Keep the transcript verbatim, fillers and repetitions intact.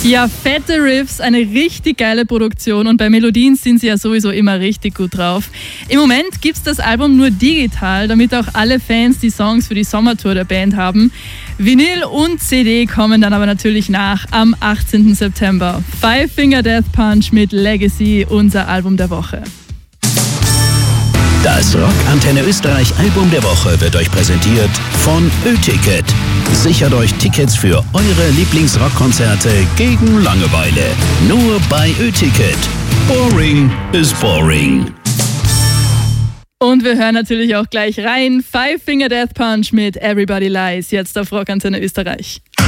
Ja, fette Riffs, eine richtig geile Produktion und bei Melodien sind sie ja sowieso immer richtig gut drauf. Im Moment gibt es das Album nur digital, damit auch alle Fans die Songs für die Sommertour der Band haben. Vinyl und C D kommen dann aber natürlich nach am achtzehnten September. Five Finger Death Punch mit Legacy, unser Album der Woche. Das Rock Antenne Österreich Album der Woche wird euch präsentiert von Ö-Ticket. Sichert euch Tickets für eure Lieblingsrockkonzerte gegen Langeweile. Nur bei Ö-Ticket. Boring is boring. Und wir hören natürlich auch gleich rein. Five Finger Death Punch mit Everybody Lies, jetzt auf Rock Antenne Österreich.